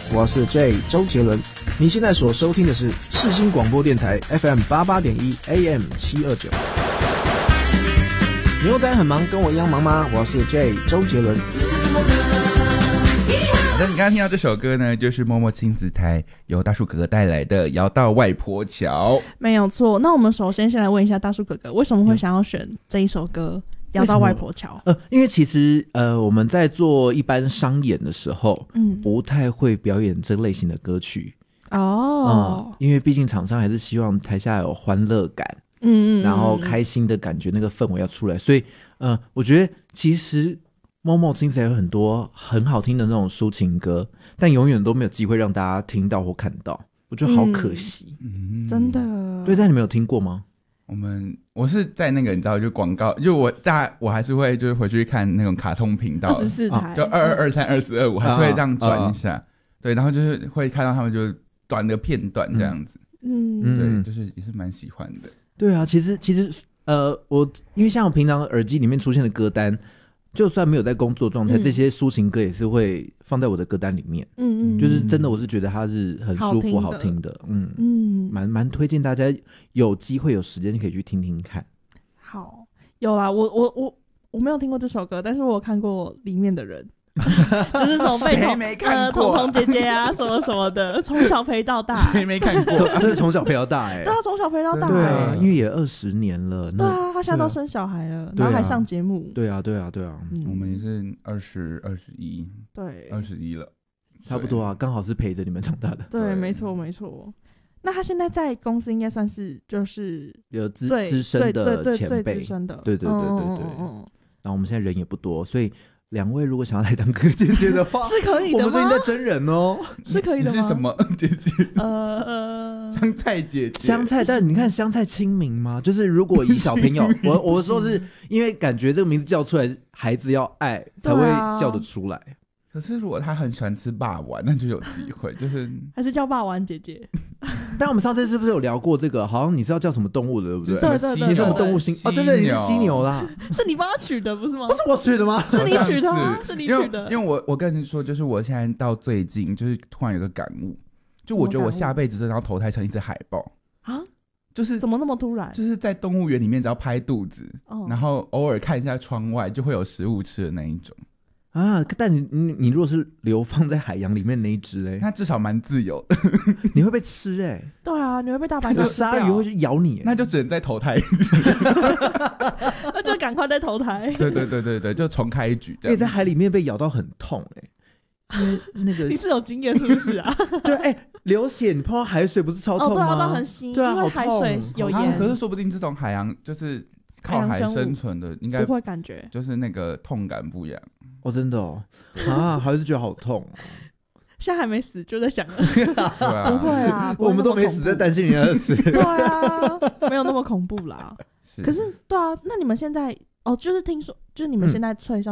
我是 J 周杰伦。你现在所收听的是世新广播电台 FM 88.1 AM 729。牛仔很忙，跟我一样忙吗？我是 J 周杰伦。 那你刚刚听到这首歌呢，就是默默亲子台由大树哥哥带来的《摇到外婆桥》。 没有错。那我们首先先来问一下大树哥哥，为什么会想要选这一首歌《摇到外婆桥》？ 因为其实我们在做一般商演的时候，不太会表演这类型的歌曲哦。因为毕竟厂商还是希望台下有欢乐感，然后开心的感觉，那个氛围要出来。所以我觉得其实默默亲子有很多很好听的那种抒情歌，但永远都没有机会让大家听到或看到，我觉得好可惜。 真的。 对，但你们有听过吗？ 我是在那个你知道就广告，就我还是会就是回去看那种卡通频道 24台， 就22、23、24、25，还是会这样转一下。对，然后就是会看到他们就短的片段这样子。对，就是也是蛮喜欢的。 对啊，其实我因为像我平常耳机里面出现的歌单，就算没有在工作状态，这些抒情歌也是会放在我的歌单里面。就是真的，我是觉得它是很舒服、好听的。蛮推荐大家有机会有时间可以去听听看。 好，有啦，我没有听过这首歌，但是我有看过里面的人。就是从谁没看过彤彤姐姐啊什么什么的，从小陪到大。 谁没看过？ 真的从小陪到大对啊，从小陪到大对啊，因为也20年了。 对啊，他现在都生小孩了，然后还上节目。 对啊。 我们也是20、21， 对 ，21了， 差不多啊，刚好是陪着你们长大的。 对，没错。那他现在在公司应该算是就是有资深的前辈， 最资深的。 对。然后我们现在人也不多，所以两位如果想要来当歌姐姐的话， 是可以的吗？ 我们最近在真人哦， 是可以的吗？ 你是什么姐姐？香菜姐姐。 香菜，但你看香菜亲民吗？就是如果以小朋友，我说是因为感觉这个名字叫出来，孩子要爱才会叫得出来。 可是如果他很喜欢吃霸王，那就有机会，就是还是叫霸王姐姐。 但我们上次是不是有聊过这个？好像你是要叫什么动物的，对不对？ 对， 你是什么动物对，你是犀牛啦。 是你帮他取的不是吗？ 不是我取的吗？ 是你取的吗？是你取的。 因为我跟你说，就是我现在到最近，就是突然有个感悟，就我觉得我下辈子真的要投胎成一只海豹啊！就是怎么那么突然？ 就是在动物园里面，只要拍肚子，然后偶尔看一下窗外，就会有食物吃的那一种。 啊！但你如果是流放在海洋里面那一只嘞， 它至少蛮自由的。 你会被吃对啊，你会被大白鲨吃掉。 鲨鱼会去咬你那就只能再投胎一次。 那就赶快再投胎。 对，就重开一局。 因为在海里面被咬到很痛因为那个你是有经验是不是啊？ 对，流血你碰到海水不是超痛吗？ 对啊，很腥。 对啊， 因为海水有盐。 可是说不定这种海洋就是靠海生存的，应该不会感觉， 就是那个痛感不一样。 真的还是觉得好痛现在还没死就在想了。 不会啊， 我们都没死，在担心你要死。 对啊，没有那么恐怖啦。可是对啊，那你们现在就是听说，就是你们现在催上